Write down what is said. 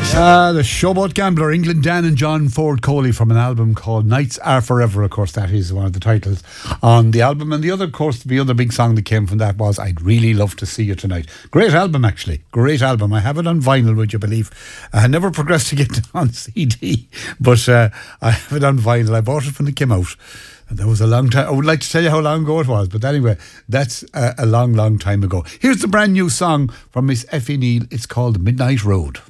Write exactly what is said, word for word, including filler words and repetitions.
Uh, the Showboat Gambler, England Dan and John Ford Coley, from an album called Nights Are Forever. Of course, that is one of the titles on the album. And the other, of course, the other big song that came from that was I'd Really Love to See You Tonight. Great album, actually. Great album. I have it on vinyl, would you believe? I never progressed to get it on C D, but uh, I have it on vinyl. I bought it when it came out. And that was a long time. I would like to tell you how long ago it was, but anyway, that's a, a long, long time ago. Here's the brand new song from Miss Effie Neal. It's called Midnight Road.